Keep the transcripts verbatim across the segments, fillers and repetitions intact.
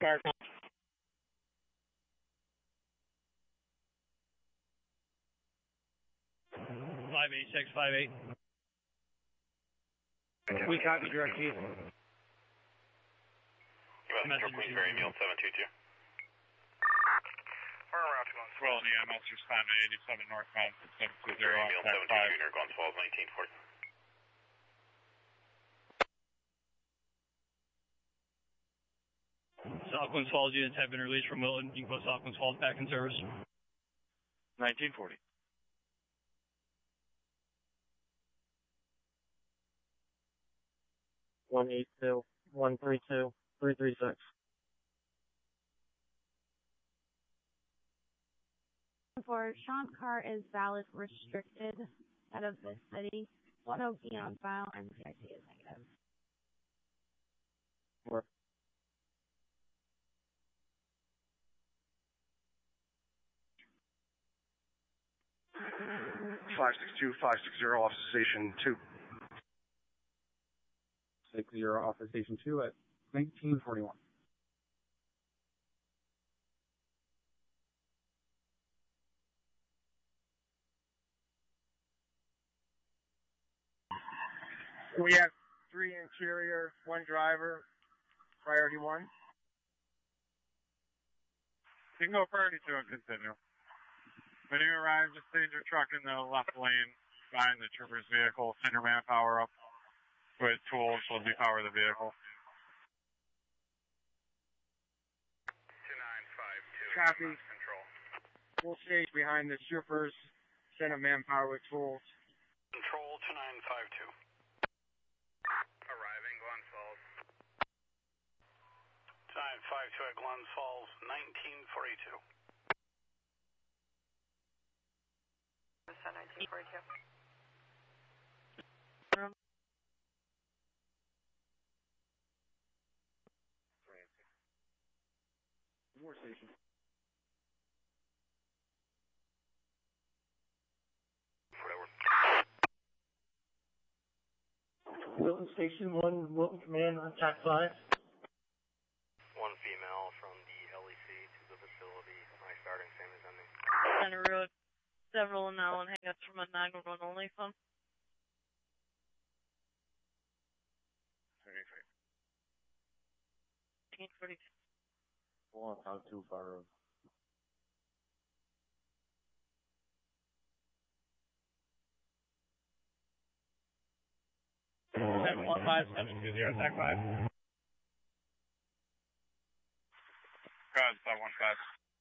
Car. five eight six five eight. We copy direct chief. Metro Queensbury, Meal seven two two. We're around two one. Well, in the M S respond to eighty-seven northbound seven two zero on Meal track seven two five. two near Glens Falls, nineteen forty. South Glens Falls units have been released from Wilton. You can put South Glens Falls back in service. nineteen forty. one eight two, one three two, three three six. For Sean's car is valid restricted out of the city. one O B on file and C I C is negative. Work. five six two, five six zero, officer station two. six zero, officer station two at nineteen forty-one. We have three interior, one driver, priority one. You can go priority two and continue. When you arrive, just send your truck in the left lane behind the trooper's vehicle. Send your manpower up with tools to depower the vehicle. two nine five two. Copy. Control. Full stage behind the troopers. Send a manpower with tools. Control two nine five two. Arriving Glens Falls. two nine five two at Glens Falls, nineteen forty-two. nineteen forty-two. War station. Whatever. Wilton Station one, Wilton Command on track five. One female from the L E C to the facility. My starting, same as ending. Center Road, several now and hang ups from a nine one one only phone. nineteen forty-two. Hold on, how too far of. seven one five seven two zero, attack five. Go ahead, seven one five.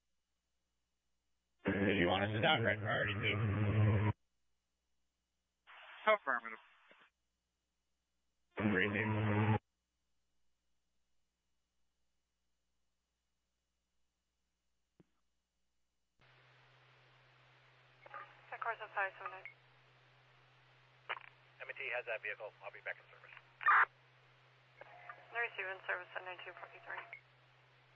Did you want us to down red priority two? Affirmative. Breathing. Carson five seven nine. M and T has that vehicle. I'll be back in service. They're receiving service at nineteen forty-three.